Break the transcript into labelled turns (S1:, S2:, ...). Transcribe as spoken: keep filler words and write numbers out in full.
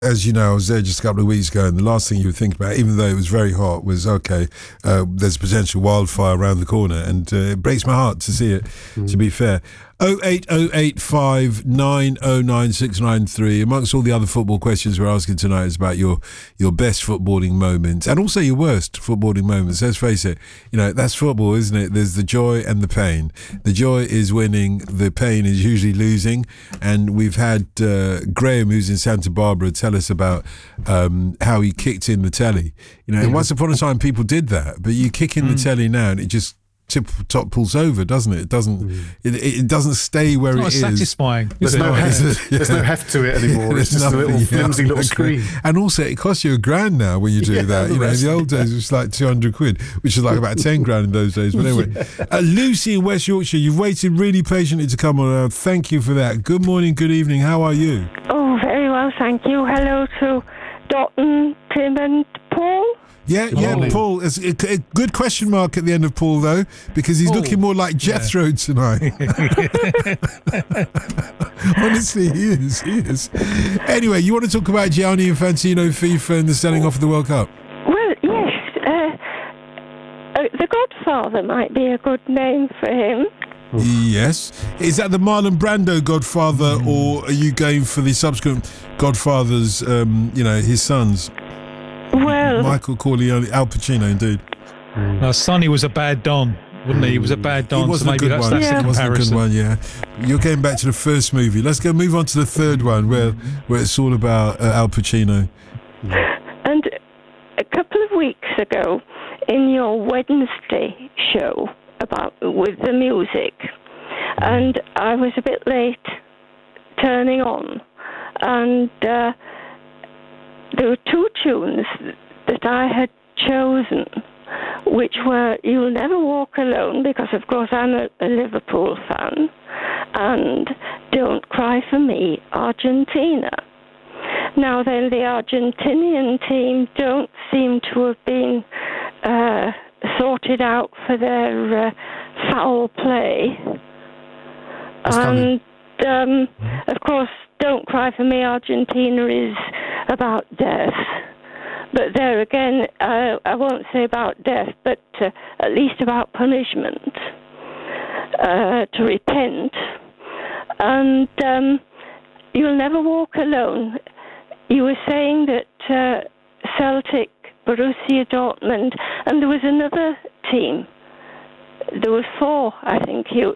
S1: As you know, I was there just a couple of weeks ago, and the last thing you would think about, even though it was very hot, was, okay, uh, there's a potential wildfire around the corner, and uh, it breaks my heart to see it, mm. to be fair. oh eight oh eight five nine oh nine six nine three. Amongst all the other football questions we're asking tonight is about your, your best footballing moments, and also your worst footballing moments. Let's face it, you know, that's football, isn't it? There's the joy and the pain. The joy is winning, the pain is usually losing, and we've had uh, Graham, who's in Santa Barbara, tell us about um, how he kicked in the telly. You know, and once upon a time people did that, but you kick in mm. the telly now and it just tip top pulls over, doesn't it? It doesn't. Mm. It, it doesn't stay where
S2: it's
S1: it
S2: not
S1: is.
S2: Satisfying.
S3: There's no, heft, yeah. there's no heft to it anymore. It's just nothing, a little flimsy yeah, little
S1: okay.
S3: screen.
S1: And also, it costs you a grand now when you do
S3: yeah,
S1: that. You know, in the old days, it was like two hundred quid, which is like about ten grand in those days. But anyway, yeah. uh, Lucy in West Yorkshire, you've waited really patiently to come on. Uh, thank you for that. Good morning, good evening. How are you?
S4: Oh, very well, thank you. Hello to Dotton, Tim, and Paul.
S1: Yeah, Good yeah, morning. Paul. It's a, a good question mark at the end of Paul, though, because he's Paul. looking more like Jethro yeah. tonight. Honestly, he is. He is. Anyway, you want to talk about Gianni Infantino, FIFA, and the selling off of the World Cup?
S4: Well, yes. Uh, uh, the Godfather might be a good name for him.
S1: Yes. Is that the Marlon Brando Godfather, mm. or are you going for the subsequent Godfathers, um, you know, his sons?
S4: Well,
S1: Michael Corleone, Al Pacino, indeed.
S2: Mm. Now, Sonny was a bad Don, wasn't he? He was a bad Don,
S1: he wasn't
S2: so maybe
S1: a good
S2: that's,
S1: one.
S2: that's
S4: yeah.
S2: the comparison.
S1: Wasn't a good one, yeah. You're getting back to the first movie. Let's go move on to the third one, where where it's all about uh, Al Pacino.
S4: And a couple of weeks ago, in your Wednesday show about with the music, and I was a bit late turning on, and uh, there were two tunes that I had chosen, which were You'll Never Walk Alone, because of course I'm a, a Liverpool fan, and Don't Cry for Me, Argentina. Now then, the Argentinian team don't seem to have been uh, sorted out for their uh, foul play.
S3: That's
S4: and um, of course, Don't Cry for Me, Argentina is about death. But there again, uh, I won't say about death, but uh, at least about punishment, uh, to repent. And um, You'll Never Walk Alone. You were saying that uh, Celtic, Borussia Dortmund, and there was another team. There were four, I think. You